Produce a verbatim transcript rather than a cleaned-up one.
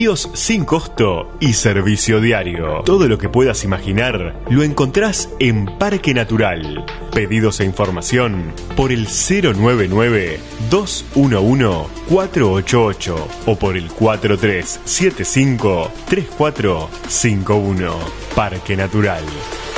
Envíos sin costo y servicio diario. Todo lo que puedas imaginar lo encontrás en Parque Natural. Pedidos e información por el cero nueve nueve, dos uno uno, cuatro ocho ocho o por el cuatro tres siete cinco, tres cuatro cinco uno. Parque Natural.